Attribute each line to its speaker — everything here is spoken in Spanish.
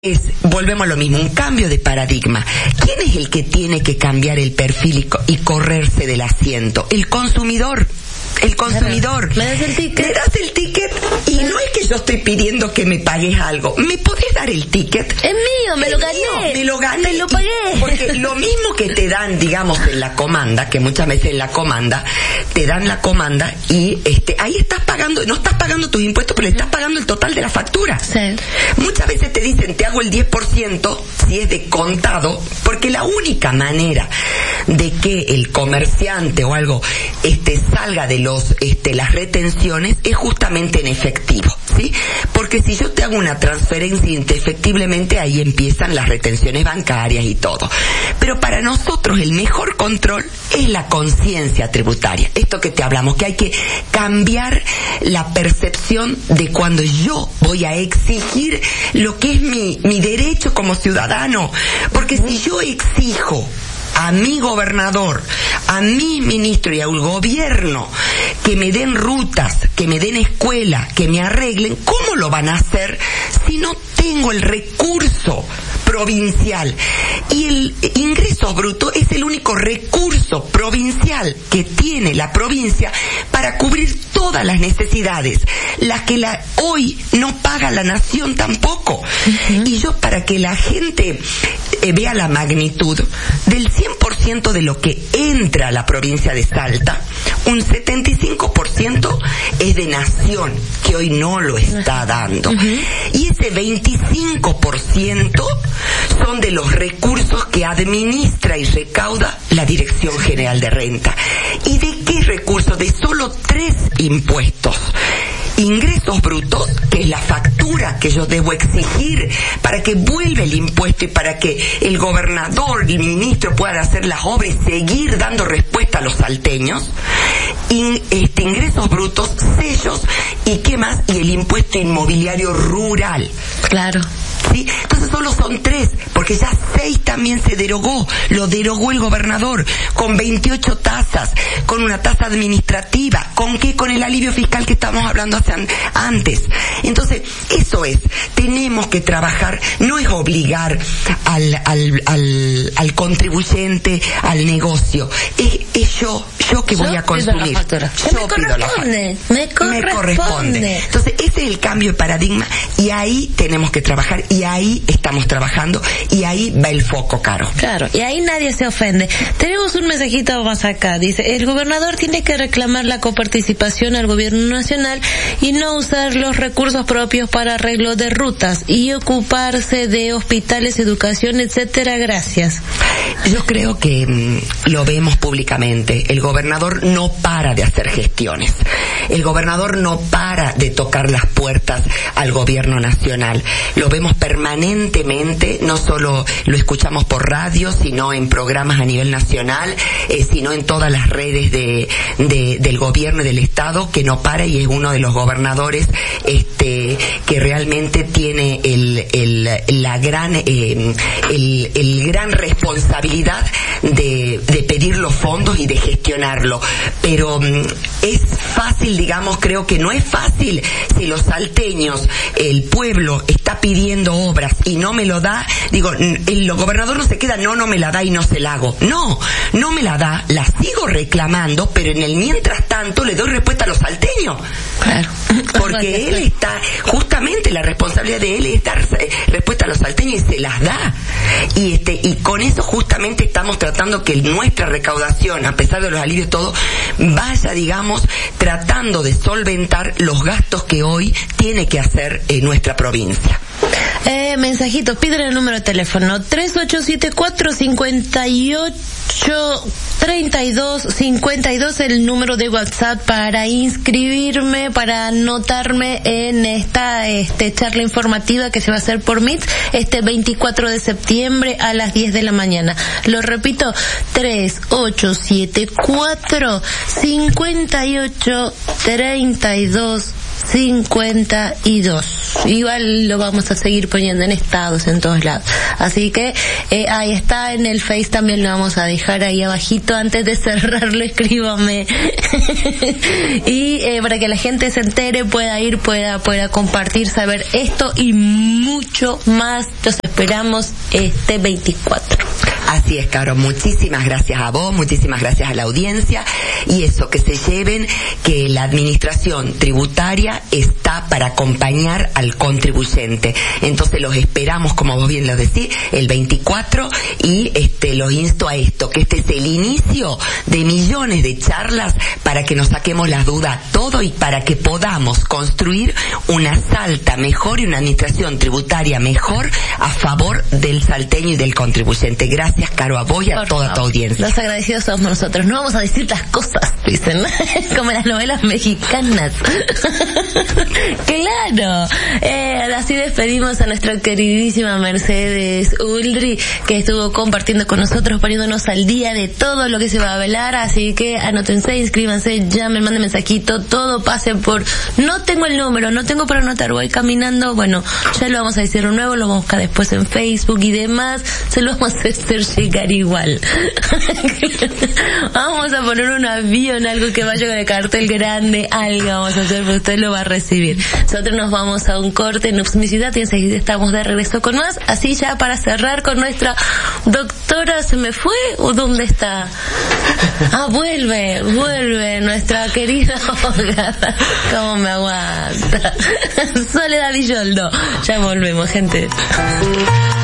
Speaker 1: Volvemos a lo mismo, un cambio de paradigma. ¿Quién es el que tiene que cambiar el perfil y correrse del asiento? El consumidor. El consumidor.
Speaker 2: ¿Me das el ticket?
Speaker 1: Me das el ticket y no es que yo estoy pidiendo que me pagues algo. ¿Me podés dar el ticket?
Speaker 2: Es mío, me lo gané.
Speaker 1: Me lo gané.
Speaker 2: Me lo pagué.
Speaker 1: Porque lo mismo que te dan, digamos, en la comanda, que muchas veces en la comanda, te dan la comanda y ahí estás pagando, no estás pagando tus impuestos, pero estás pagando el total de la factura.
Speaker 2: Sí.
Speaker 1: Muchas veces te dicen, te hago el 10% si es de contado, porque la única manera de que el comerciante o algo salga de las retenciones es justamente en efectivo, ¿sí? Porque si yo te hago una transferencia indefectiblemente, ahí empiezan las retenciones bancarias y todo. Pero para nosotros el mejor control es la conciencia tributaria. Esto que te hablamos, que hay que cambiar la percepción de cuando yo voy a exigir lo que es mi derecho como ciudadano. Porque si yo exijo a mi gobernador, a mi ministro y al gobierno que me den rutas, que me den escuela, que me arreglen, ¿cómo lo van a hacer si no tengo el recurso provincial? Y el ingreso bruto es el único recurso provincial que tiene la provincia para cubrir todas las necesidades, las que hoy no paga la nación tampoco. Uh-huh. Y yo, para que la gente vea la magnitud del 100% de lo que entra a la provincia de Salta, un 75% es de nación, que hoy no lo está dando. Uh-huh. Y ese 25% son de los recursos que administra y recauda la Dirección General de Renta. ¿Y de qué recursos? De solo 3 impuestos. Ingresos brutos, que es la factura que yo debo exigir para que vuelva el impuesto y para que el gobernador y el ministro puedan hacer las obras y seguir dando respuesta a los salteños. Ingresos brutos, sellos y qué más, y el impuesto inmobiliario rural.
Speaker 2: Claro.
Speaker 1: ¿Sí? Entonces solo son 3, porque ya 6 también se derogó, lo derogó el gobernador, con 28 tasas, con una tasa administrativa, ¿con qué? Con el alivio fiscal que estábamos hablando antes. Entonces, eso es, tenemos que trabajar, no es obligar al contribuyente, al negocio, es yo que voy a consumir.
Speaker 2: Yo pido la factura. Me corresponde.
Speaker 1: Entonces, ese es el cambio de paradigma y ahí tenemos que trabajar. Y ahí estamos trabajando y ahí va el foco, Caro.
Speaker 2: Claro, y ahí nadie se ofende. Tenemos un mensajito más acá. Dice, el gobernador tiene que reclamar la coparticipación al gobierno nacional y no usar los recursos propios para arreglo de rutas y ocuparse de hospitales, educación, etcétera. Gracias.
Speaker 1: Yo creo que lo vemos públicamente. El gobernador no para de hacer gestiones. El gobernador no para de tocar las puertas al gobierno nacional. Lo vemos permanentemente, no solo lo escuchamos por radio, sino en programas a nivel nacional, sino en todas las redes del gobierno y del Estado, que no para, y es uno de los gobernadores que realmente tiene la gran responsabilidad de pedir los fondos y de gestionarlo. Pero es fácil, digamos, creo que no es fácil si los salteños, el pueblo está pidiendo obras y no me lo da, digo, el gobernador no se queda, no me la da y no se la hago. No me la da, la sigo reclamando, pero en el mientras tanto le doy respuesta a los salteños.
Speaker 2: Claro.
Speaker 1: Porque él está, justamente la responsabilidad de él es dar respuesta a los salteños y se las da. Y con eso justamente estamos tratando que nuestra recaudación, a pesar de los alivios y todo, vaya, digamos, tratando de solventar los gastos que hoy tiene que hacer nuestra provincia.
Speaker 2: Mensajito, piden el número de teléfono 3874-583252, el número de WhatsApp para inscribirme, para anotarme en esta charla informativa que se va a hacer por Meet este 24 de septiembre a las 10 de la mañana. Lo repito, 3874-583252. 52. Igual lo vamos a seguir poniendo en estados en todos lados. Así que ahí está, en el Face también lo vamos a dejar ahí abajito. Antes de cerrarlo, escríbame. Y para que la gente se entere, pueda ir, pueda compartir, saber esto y mucho más. Los esperamos este 24.
Speaker 1: Así es, Caro, muchísimas gracias a vos, muchísimas gracias a la audiencia, y eso, que se lleven que la administración tributaria está para acompañar al contribuyente. Entonces los esperamos, como vos bien lo decís, el 24, y los insto a esto, que este es el inicio de millones de charlas para que nos saquemos las dudas todo y para que podamos construir una Salta mejor y una administración tributaria mejor a favor del salteño y del contribuyente. Gracias, Caro, a vos y a toda tu audiencia.
Speaker 2: Los agradecidos somos nosotros. No vamos a decir las cosas, dicen, como en las novelas mexicanas. Claro. Así despedimos a nuestra queridísima Mercedes Uldri, que estuvo compartiendo con nosotros, poniéndonos al día de todo lo que se va a velar. Así que anótense, inscríbanse, llamen, manden mensajito, todo pase por... No tengo el número, no tengo para anotar, voy caminando. Bueno, ya lo vamos a decir de nuevo, lo vamos a buscar después en Facebook y demás. Se lo vamos a hacer llegar igual. Vamos a poner un avión, algo que vaya con el cartel grande, algo vamos a hacer, porque usted lo va a recibir. Nosotros nos vamos a un corte en Upsmicidad y enseguida estamos de regreso con más. Así ya para cerrar con nuestra doctora, ¿se me fue o dónde está? Ah, vuelve nuestra querida abogada. ¿Cómo me aguanta? Soledad Villoldo. Ya volvemos, gente.